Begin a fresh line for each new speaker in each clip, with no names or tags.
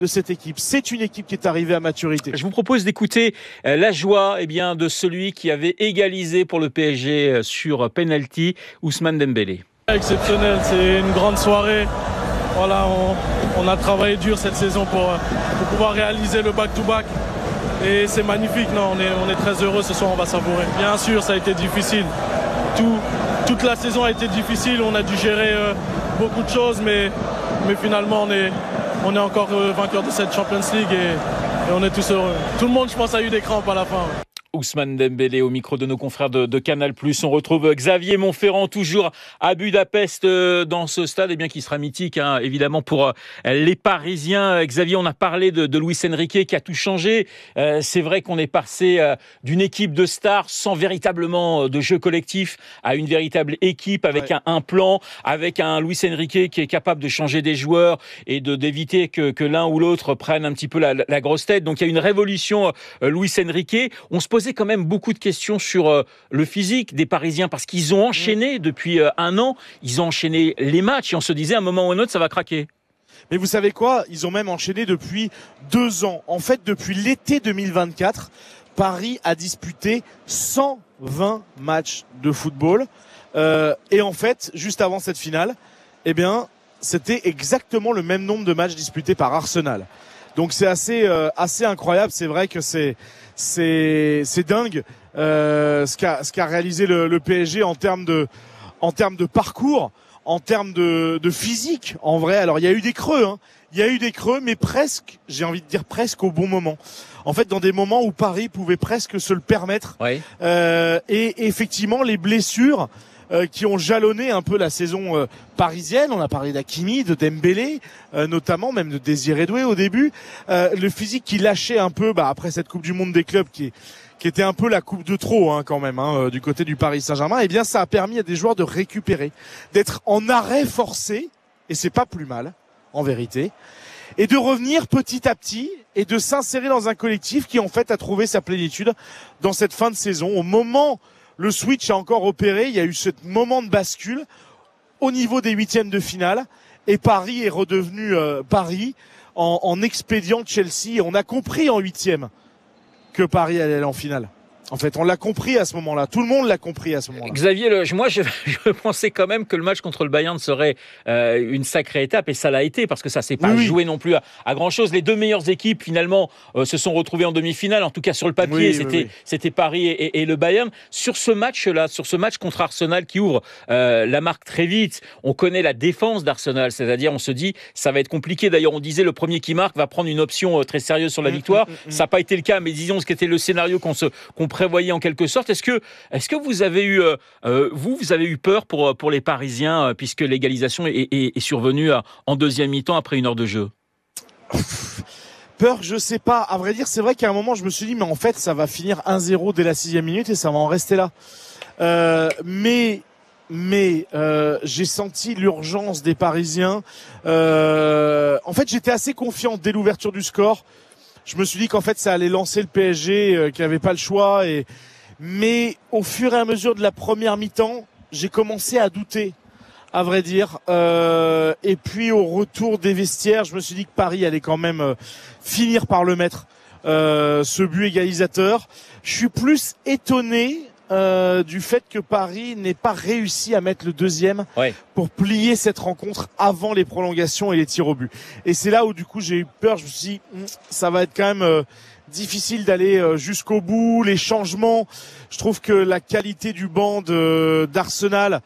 de cette équipe. C'est une équipe qui est arrivée à maturité.
Je vous propose d'écouter la joie de celui qui avait égalisé pour le PSG sur penalty, Ousmane Dembélé.
Exceptionnel, c'est une grande soirée. Voilà, on a travaillé dur cette saison pour pouvoir réaliser le back-to-back. Et c'est magnifique, non, on est très heureux ce soir, on va savourer. Bien sûr, ça a été difficile. Toute la saison a été difficile, on a dû gérer beaucoup de choses, mais finalement on est encore vainqueur de cette Champions League et on est tous heureux. Tout le monde, je pense, a eu des crampes à la fin.
Ousmane Dembélé au micro de nos confrères de Canal+. On retrouve Xavier Monferrand toujours à Budapest dans ce stade qui sera mythique évidemment pour les Parisiens. Xavier, on a parlé de Luis Enrique qui a tout changé. C'est vrai qu'on est passé d'une équipe de stars sans véritablement de jeu collectif à une véritable équipe avec un plan, avec un Luis Enrique qui est capable de changer des joueurs et d'éviter que l'un ou l'autre prenne un petit peu la grosse tête. Donc il y a une révolution Luis Enrique. On se pose quand même beaucoup de questions sur le physique des Parisiens parce qu'ils ont enchaîné depuis un an, ils ont enchaîné les matchs et on se disait à un moment ou à un autre ça va craquer.
Mais vous savez quoi ? Ils ont même enchaîné depuis 2 ans. En fait, depuis l'été 2024, Paris a disputé 120 matchs de football. Et en fait, juste avant cette finale, c'était exactement le même nombre de matchs disputés par Arsenal. Donc c'est assez incroyable. C'est vrai que c'est dingue ce qu'a réalisé le PSG en termes de parcours, en termes de physique. En vrai, alors il y a eu des creux, mais presque, j'ai envie de dire presque au bon moment. En fait, dans des moments où Paris pouvait presque se le permettre.
Oui.
Et effectivement, les blessures qui ont jalonné un peu la saison parisienne. On a parlé d'Hakimi, de Dembélé, notamment, même de Désiré Doué au début. Le physique qui lâchait un peu après cette Coupe du Monde des clubs qui était un peu la coupe de trop quand même du côté du Paris Saint-Germain. Eh bien, ça a permis à des joueurs de récupérer, d'être en arrêt forcé, et c'est pas plus mal, en vérité, et de revenir petit à petit et de s'insérer dans un collectif qui en fait a trouvé sa plénitude dans cette fin de saison. Au moment le switch a encore opéré, il y a eu ce moment de bascule au niveau des huitièmes de finale et Paris est redevenu Paris en expédiant Chelsea. Et on a compris en huitième que Paris allait aller en finale. En fait, on l'a compris à ce moment-là. Tout le monde l'a compris à ce moment-là.
Xavier, moi, je pensais quand même que le match contre le Bayern serait une sacrée étape, et ça l'a été, parce que ça s'est pas joué non plus à grand-chose. Les deux meilleures équipes, finalement, se sont retrouvées en demi-finale. En tout cas, sur le papier, c'était Paris et le Bayern. Sur ce match-là, sur ce match contre Arsenal qui ouvre la marque très vite, on connaît la défense d'Arsenal, c'est-à-dire on se dit, ça va être compliqué. D'ailleurs, on disait, le premier qui marque va prendre une option très sérieuse sur la victoire. Ça n'a pas été le cas, mais disons ce qu'était le scénario qu'on prévoyait en quelque sorte. Est-ce que vous avez eu vous avez eu peur pour les Parisiens puisque l'égalisation est survenue en deuxième mi-temps après 1 heure de jeu?
Peur, je sais pas. À vrai dire, c'est vrai qu'à un moment, je me suis dit, mais en fait, ça va finir 1-0 dès la 6e minute et ça va en rester là. Mais j'ai senti l'urgence des Parisiens. En fait, j'étais assez confiant dès l'ouverture du score. Je me suis dit qu'en fait ça allait lancer le PSG, qui n'avait pas le choix. Mais au fur et à mesure de la première mi-temps, j'ai commencé à douter, à vrai dire. Et puis au retour des vestiaires, je me suis dit que Paris allait quand même finir par le mettre, ce but égalisateur. Je suis plus étonné du fait que Paris n'ait pas réussi à mettre le deuxième pour plier cette rencontre avant les prolongations et les tirs au but. Et c'est là où du coup j'ai eu peur. Je me suis dit, ça va être quand même difficile d'aller jusqu'au bout. Les changements, je trouve que la qualité du banc d'Arsenal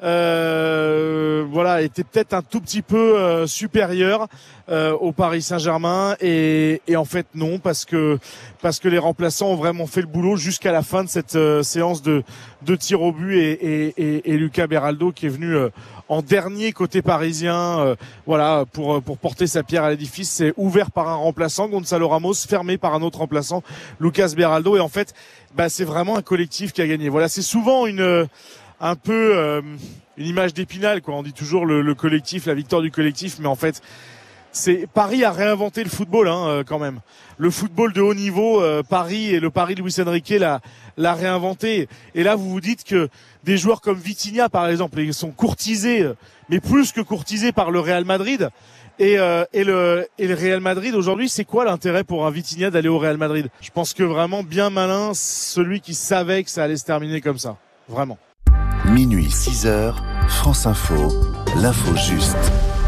était peut-être un tout petit peu supérieure au Paris Saint-Germain et en fait non, parce que les remplaçants ont vraiment fait le boulot jusqu'à la fin de cette séance de tir au but et Lucas Beraldo qui est venu en dernier côté parisien pour porter sa pierre à l'édifice. C'est ouvert par un remplaçant, Gonzalo Ramos, fermé par un autre remplaçant, Lucas Beraldo, et en fait c'est vraiment un collectif qui a gagné. Voilà, c'est souvent une image d'Épinal, quoi. On dit toujours le collectif, la victoire du collectif, mais en fait Paris a réinventé le football quand même. Le football de haut niveau, Paris et le Paris de Luis Enrique l'a réinventé. Et là, vous vous dites que des joueurs comme Vitinha, par exemple, ils sont courtisés, mais plus que courtisés par le Real Madrid. Et le Real Madrid aujourd'hui, c'est quoi l'intérêt pour un Vitinha d'aller au Real Madrid? Je pense que vraiment bien malin celui qui savait que ça allait se terminer comme ça, vraiment.
Minuit 6h, France Info, l'info juste.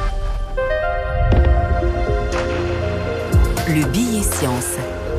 Le billet science.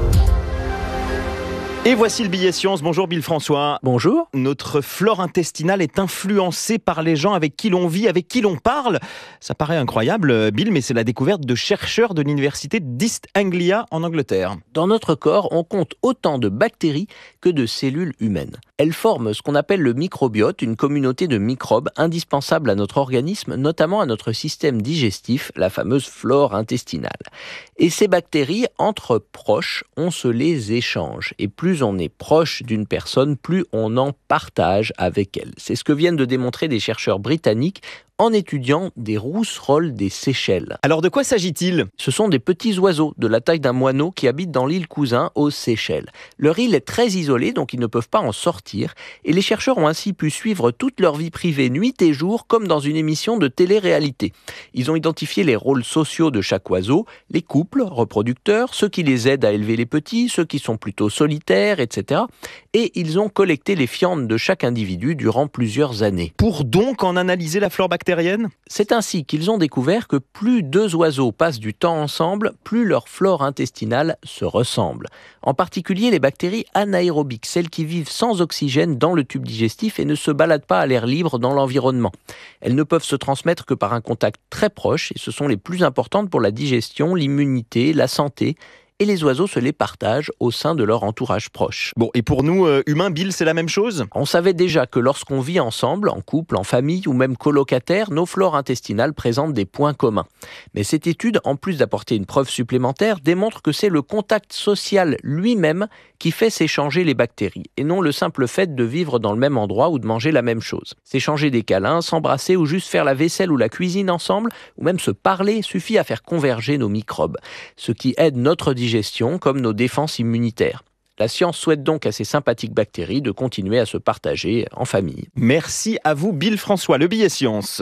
Et voici le billet science. Bonjour Bill François.
Bonjour.
Notre flore intestinale est influencée par les gens avec qui l'on vit, avec qui l'on parle. Ça paraît incroyable, Bill, mais c'est la découverte de chercheurs de l'université d'East Anglia en Angleterre.
Dans notre corps, on compte autant de bactéries que de cellules humaines. Elles forment ce qu'on appelle le microbiote, une communauté de microbes indispensables à notre organisme, notamment à notre système digestif, la fameuse flore intestinale. Et ces bactéries, entre proches, on se les échange. Et plus on est proche d'une personne, plus on en partage avec elle. C'est ce que viennent de démontrer des chercheurs britanniques en étudiant des rousserolles des Seychelles.
Alors de quoi s'agit-il ?
Ce sont des petits oiseaux de la taille d'un moineau qui habitent dans l'île Cousin aux Seychelles. Leur île est très isolée, donc ils ne peuvent pas en sortir. Et les chercheurs ont ainsi pu suivre toute leur vie privée, nuit et jour, comme dans une émission de télé-réalité. Ils ont identifié les rôles sociaux de chaque oiseau, les couples reproducteurs, ceux qui les aident à élever les petits, ceux qui sont plutôt solitaires, etc. Et ils ont collecté les fientes de chaque individu durant plusieurs années.
Pour donc en analyser la flore bactérienne ?
C'est ainsi qu'ils ont découvert que plus deux oiseaux passent du temps ensemble, plus leur flore intestinale se ressemble. En particulier les bactéries anaérobiques, celles qui vivent sans oxygène dans le tube digestif et ne se baladent pas à l'air libre dans l'environnement. Elles ne peuvent se transmettre que par un contact très proche et ce sont les plus importantes pour la digestion, l'immunité, la santé. Et les oiseaux se les partagent au sein de leur entourage proche.
Bon, et pour nous, humains, Bill, c'est la même chose ?
On savait déjà que lorsqu'on vit ensemble, en couple, en famille ou même colocataire, nos flores intestinales présentent des points communs. Mais cette étude, en plus d'apporter une preuve supplémentaire, démontre que c'est le contact social lui-même qui fait s'échanger les bactéries, et non le simple fait de vivre dans le même endroit ou de manger la même chose. S'échanger des câlins, s'embrasser ou juste faire la vaisselle ou la cuisine ensemble, ou même se parler, suffit à faire converger nos microbes, ce qui aide notre digestion comme nos défenses immunitaires. La science souhaite donc à ces sympathiques bactéries de continuer à se partager en famille.
Merci à vous, Bill François. Le billet science.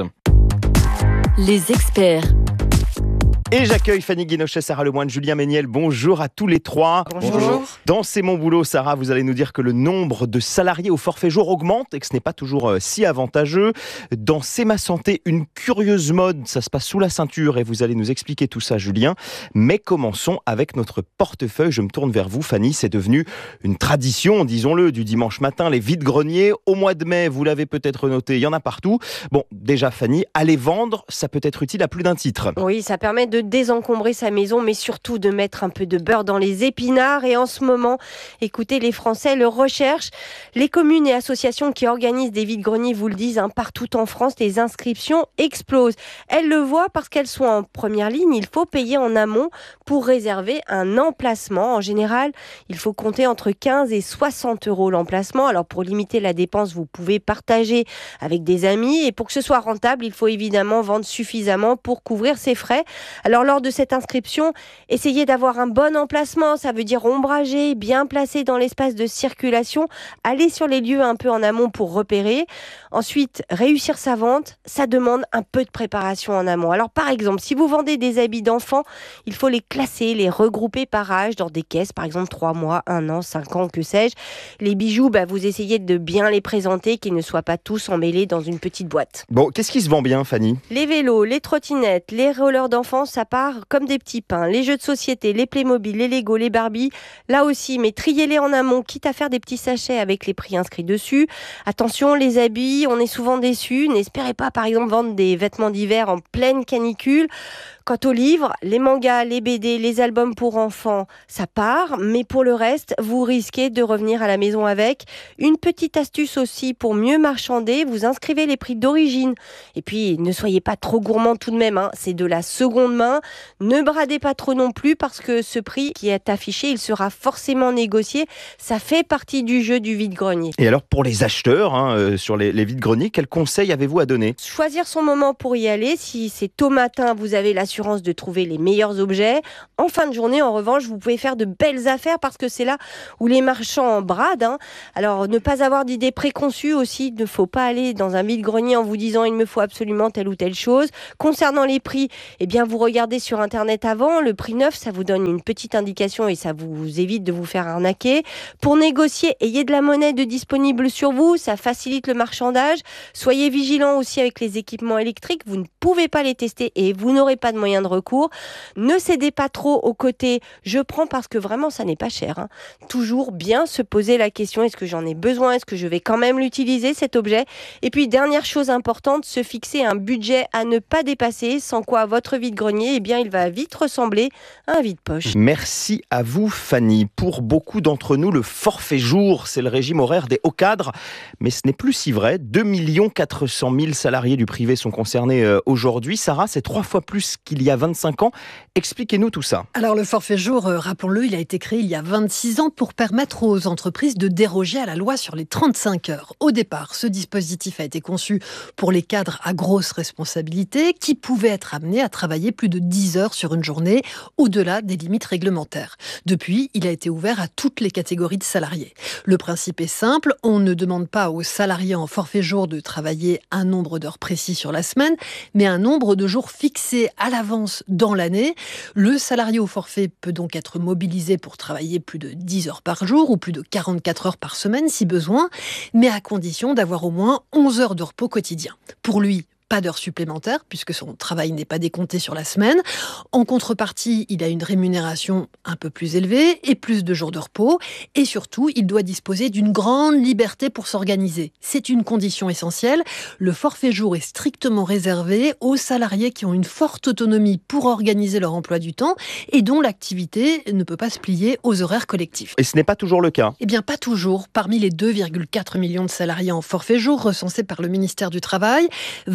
Les experts.
Et j'accueille Fanny Guinochet, Sarah Lemoine, Julien Méniel. Bonjour à tous les trois.
Bonjour.
Dans C'est mon boulot, Sarah, vous allez nous dire que le nombre de salariés au forfait jour augmente et que ce n'est pas toujours si avantageux. Dans C'est ma santé, une curieuse mode, ça se passe sous la ceinture et vous allez nous expliquer tout ça, Julien. Mais commençons avec notre portefeuille. Je me tourne vers vous, Fanny. C'est devenu une tradition, disons-le, du dimanche matin, les vides-greniers. Au mois de mai, vous l'avez peut-être noté, il y en a partout. Bon, déjà, Fanny, aller vendre, ça peut être utile à plus d'un titre.
Oui, ça permet de désencombrer sa maison, mais surtout de mettre un peu de beurre dans les épinards. Et en ce moment, écoutez, les Français le recherchent. Les communes et associations qui organisent des vides-greniers vous le disent, partout en France, les inscriptions explosent. Elles le voient parce qu'elles sont en première ligne. Il faut payer en amont pour réserver un emplacement. En général, il faut compter entre 15 et 60 euros l'emplacement. Alors pour limiter la dépense, vous pouvez partager avec des amis. Et pour que ce soit rentable, il faut évidemment vendre suffisamment pour couvrir ses frais. Alors lors de cette inscription, essayez d'avoir un bon emplacement, ça veut dire ombragé, bien placé dans l'espace de circulation. Allez sur les lieux un peu en amont pour repérer. Ensuite, réussir sa vente, ça demande un peu de préparation en amont. Alors par exemple, si vous vendez des habits d'enfants, il faut les classer, les regrouper par âge dans des caisses, par exemple 3 mois, 1 an, 5 ans, que sais-je. Les bijoux, vous essayez de bien les présenter, qu'ils ne soient pas tous emmêlés dans une petite boîte.
Bon, qu'est-ce qui se vend bien, Fanny ?
Les vélos, les trottinettes, les rollers d'enfants, ça part comme des petits pains. Les jeux de société, les Playmobil, les Lego, les Barbie, là aussi, mais triez-les en amont, quitte à faire des petits sachets avec les prix inscrits dessus. Attention, les habits, on est souvent déçus. N'espérez pas, par exemple, vendre des vêtements d'hiver en pleine canicule. Quant aux livres, les mangas, les BD, les albums pour enfants, ça part. Mais pour le reste, vous risquez de revenir à la maison avec. Une petite astuce aussi pour mieux marchander, vous inscrivez les prix d'origine. Et puis, ne soyez pas trop gourmand tout de même, c'est de la seconde main. Ne bradez pas trop non plus parce que ce prix qui est affiché, il sera forcément négocié. Ça fait partie du jeu du vide-grenier.
Et alors pour les acheteurs, sur les vides-greniers, quels conseils avez-vous à donner ?
Choisir son moment pour y aller. Si c'est tôt matin, vous avez l'assurance l'assurance de trouver les meilleurs objets. En fin de journée, en revanche, vous pouvez faire de belles affaires parce que c'est là où les marchands bradent. Alors, ne pas avoir d'idées préconçues aussi. Il ne faut pas aller dans un vide-grenier en vous disant il me faut absolument telle ou telle chose. Concernant les prix, eh bien, vous regardez sur Internet avant. Le prix neuf, ça vous donne une petite indication et ça vous évite de vous faire arnaquer. Pour négocier, ayez de la monnaie de disponible sur vous. Ça facilite le marchandage. Soyez vigilants aussi avec les équipements électriques. Vous ne pouvez pas les tester et vous n'aurez pas de moyens de recours. Ne cédez pas trop au côté « je prends parce que vraiment ça n'est pas cher ». Toujours bien se poser la question, est-ce que j'en ai besoin? Est-ce que je vais quand même l'utiliser cet objet? Et puis dernière chose importante, se fixer un budget à ne pas dépasser, sans quoi votre vide-grenier, eh bien, il va vite ressembler à un vide-poche.
Merci à vous Fanny. Pour beaucoup d'entre nous, le forfait jour, c'est le régime horaire des hauts cadres, mais ce n'est plus si vrai. 2 400 000 salariés du privé sont concernés aujourd'hui. Sarah, c'est 3 fois plus qu'il y a 25 ans. Expliquez-nous tout ça.
Alors le forfait jour, rappelons-le, il a été créé il y a 26 ans pour permettre aux entreprises de déroger à la loi sur les 35 heures. Au départ, ce dispositif a été conçu pour les cadres à grosse responsabilité qui pouvaient être amenés à travailler plus de 10 heures sur une journée, au-delà des limites réglementaires. Depuis, il a été ouvert à toutes les catégories de salariés. Le principe est simple, on ne demande pas aux salariés en forfait jour de travailler un nombre d'heures précis sur la semaine, mais un nombre de jours fixé à l'avance dans l'année. Le salarié au forfait peut donc être mobilisé pour travailler plus de 10 heures par jour ou plus de 44 heures par semaine si besoin, mais à condition d'avoir au moins 11 heures de repos quotidien. Pour lui, pas d'heures supplémentaires, puisque son travail n'est pas décompté sur la semaine. En contrepartie, il a une rémunération un peu plus élevée et plus de jours de repos. Et surtout, il doit disposer d'une grande liberté pour s'organiser. C'est une condition essentielle. Le forfait jour est strictement réservé aux salariés qui ont une forte autonomie pour organiser leur emploi du temps et dont l'activité ne peut pas se plier aux horaires collectifs.
Et ce n'est pas toujours le cas.
Eh bien, pas toujours. Parmi les 2,4 millions de salariés en forfait jour recensés par le ministère du Travail,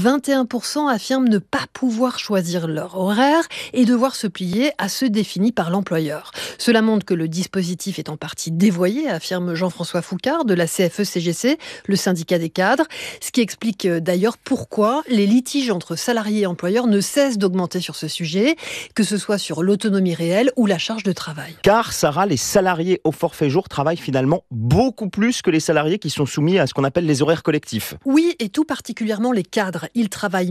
21% affirment ne pas pouvoir choisir leur horaire et devoir se plier à ceux définis par l'employeur. Cela montre que le dispositif est en partie dévoyé, affirme Jean-François Foucard de la CFE-CGC, le syndicat des cadres, ce qui explique d'ailleurs pourquoi les litiges entre salariés et employeurs ne cessent d'augmenter sur ce sujet, que ce soit sur l'autonomie réelle ou la charge de travail.
Car, Sarah, les salariés au forfait jour travaillent finalement beaucoup plus que les salariés qui sont soumis à ce qu'on appelle les horaires collectifs.
Oui, et tout particulièrement les cadres. Ils travaillent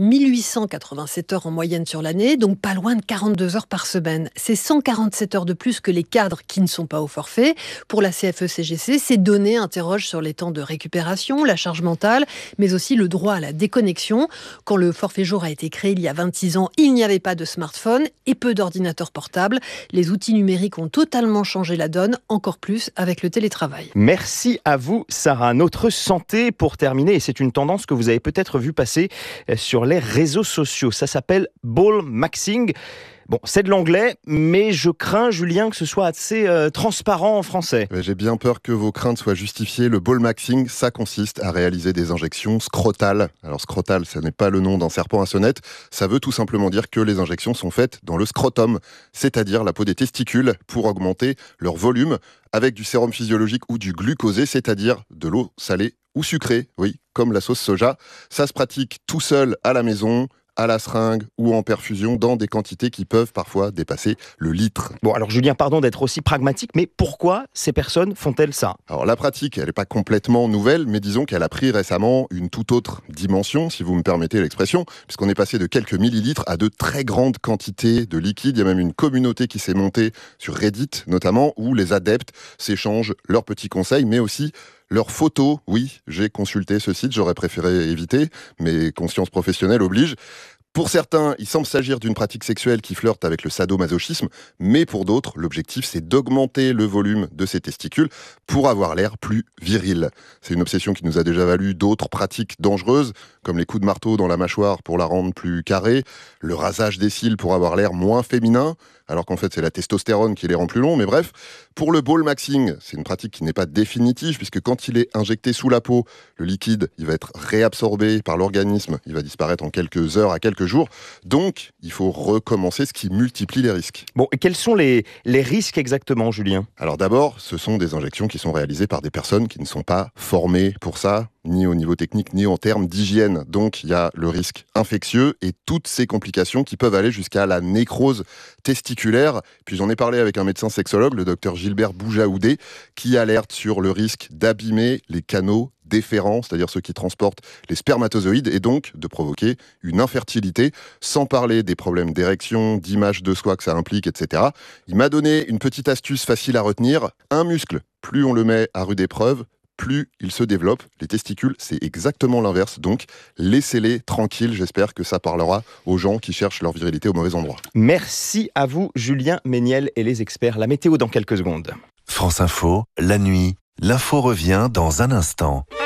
1887 heures en moyenne sur l'année, donc pas loin de 42 heures par semaine. C'est 147 heures de plus que les cadres qui ne sont pas au forfait. Pour la CFE-CGC, ces données interrogent sur les temps de récupération, la charge mentale, mais aussi le droit à la déconnexion. Quand le forfait jour a été créé il y a 26 ans, il n'y avait pas de smartphone et peu d'ordinateurs portables. Les outils numériques ont totalement changé la donne, encore plus avec le télétravail.
Merci à vous, Sarah. Notre santé, pour terminer, et c'est une tendance que vous avez peut-être vu passer sur les réseaux sociaux. Ça s'appelle ball maxing. Bon, c'est de l'anglais, mais je crains, Julien, que ce soit assez transparent en français.
J'ai bien peur que vos craintes soient justifiées. Le ball maxing, ça consiste à réaliser des injections scrotales. Alors scrotal, ce n'est pas le nom d'un serpent à sonnette. Ça veut tout simplement dire que les injections sont faites dans le scrotum, c'est-à-dire la peau des testicules, pour augmenter leur volume avec du sérum physiologique ou du glucosé, c'est-à-dire de l'eau salée ou sucrée, oui, comme la sauce soja. Ça se pratique tout seul à la maison, à la seringue ou en perfusion dans des quantités qui peuvent parfois dépasser le litre.
Bon, alors Julien, pardon d'être aussi pragmatique, mais pourquoi ces personnes font-elles ça?
Alors la pratique, elle n'est pas complètement nouvelle, mais disons qu'elle a pris récemment une toute autre dimension, si vous me permettez l'expression, puisqu'on est passé de quelques millilitres à de très grandes quantités de liquide. Il y a même une communauté qui s'est montée sur Reddit notamment, où les adeptes s'échangent leurs petits conseils, mais aussi leurs photos. Oui, j'ai consulté ce site, j'aurais préféré éviter, mais conscience professionnelle oblige. Pour certains, il semble s'agir d'une pratique sexuelle qui flirte avec le sadomasochisme, mais pour d'autres, l'objectif c'est d'augmenter le volume de ses testicules pour avoir l'air plus viril. C'est une obsession qui nous a déjà valu d'autres pratiques dangereuses, comme les coups de marteau dans la mâchoire pour la rendre plus carrée, le rasage des cils pour avoir l'air moins féminin, alors qu'en fait c'est la testostérone qui les rend plus longs, mais bref. Pour le ball maxing, c'est une pratique qui n'est pas définitive, puisque quand il est injecté sous la peau, le liquide il va être réabsorbé par l'organisme, il va disparaître en quelques heures à quelques quelques jours. Donc, il faut recommencer, ce qui multiplie les risques.
Bon, et quels sont les risques exactement, Julien ?
Alors d'abord, ce sont des injections qui sont réalisées par des personnes qui ne sont pas formées pour ça, ni au niveau technique, ni en termes d'hygiène. Donc, il y a le risque infectieux et toutes ces complications qui peuvent aller jusqu'à la nécrose testiculaire. Puis j'en ai parlé avec un médecin sexologue, le docteur Gilbert Boujaoudé, qui alerte sur le risque d'abîmer les canaux déférents, c'est-à-dire ceux qui transportent les spermatozoïdes, et donc de provoquer une infertilité, sans parler des problèmes d'érection, d'image de soi que ça implique, etc. Il m'a donné une petite astuce facile à retenir. Un muscle, plus on le met à rude épreuve, plus il se développe. Les testicules, c'est exactement l'inverse. Donc, laissez-les tranquilles. J'espère que ça parlera aux gens qui cherchent leur virilité au mauvais endroit.
Merci à vous, Julien Méniel et les experts. La météo dans quelques secondes.
France Info, la nuit, l'info revient dans un instant.